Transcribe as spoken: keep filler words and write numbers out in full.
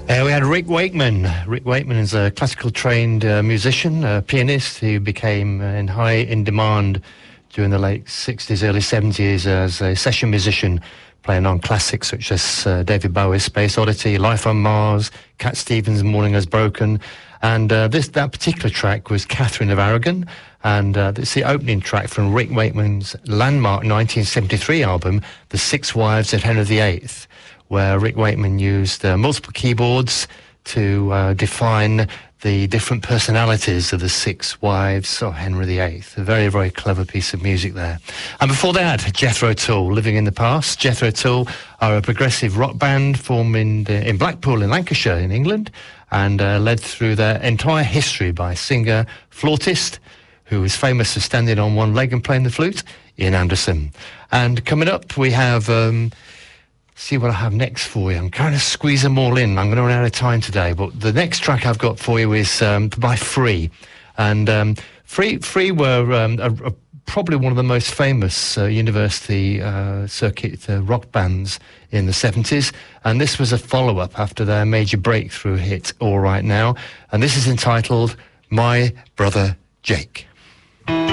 Uh, we had Rick Wakeman. Rick Wakeman is a classical trained uh, musician, a pianist who became uh, in high in demand during the late sixties, early seventies as a session musician, playing on classics such as uh, David Bowie's Space Oddity, Life on Mars, Cat Stevens' Morning Has Broken. And uh, this that particular track was Catherine of Aragon, and uh, it's the opening track from Rick Wakeman's landmark nineteen seventy-three album, The Six Wives of Henry the Eighth, where Rick Wakeman used uh, multiple keyboards to uh, define the different personalities of the six wives of Henry the Eighth. A very, very clever piece of music there. And before that, Jethro Tull, Living in the Past. Jethro Tull are a progressive rock band formed in, uh, in Blackpool in Lancashire in England, and uh, led through their entire history by singer, flautist, who is famous for standing on one leg and playing the flute, Ian Anderson. And coming up, we have... Um, see what I have next for you. I'm trying to squeeze them all in. I'm going to run out of time today, but the next track I've got for you is um, by Free. And um, Free Free were um, a, a, probably one of the most famous uh, university uh, circuit uh, rock bands in the seventies. And this was a follow-up after their major breakthrough hit, All Right Now. And this is entitled My Brother Jake.